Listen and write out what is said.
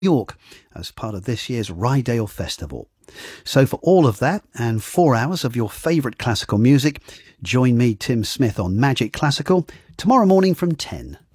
York as part of this year's Rydale Festival. So for all of that and 4 hours of your favourite classical music, join me, Tim Smith, on Magic Classical tomorrow morning from 10.